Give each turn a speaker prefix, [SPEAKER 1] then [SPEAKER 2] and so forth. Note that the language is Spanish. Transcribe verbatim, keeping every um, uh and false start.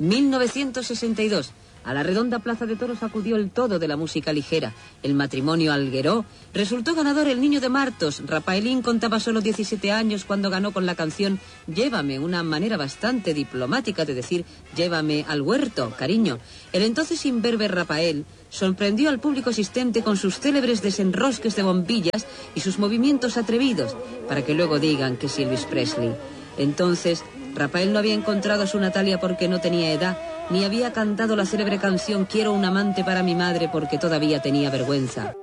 [SPEAKER 1] mil novecientos sesenta y dos. A la redonda plaza de toros acudió el todo de la música ligera. El matrimonio Algueró. Resultó ganador el niño de Martos. Rafaelín contaba solo diecisiete años cuando ganó con la canción Llévame, una manera bastante diplomática de decir llévame al huerto, cariño. El entonces imberbe Rafael sorprendió al público asistente con sus célebres desenrosques de bombillas y sus movimientos atrevidos, para que luego digan que es Elvis Presley. Entonces, Rafael no había encontrado a su Natalia porque no tenía edad, ni había cantado la célebre canción Quiero un amante para mi madre porque todavía tenía vergüenza.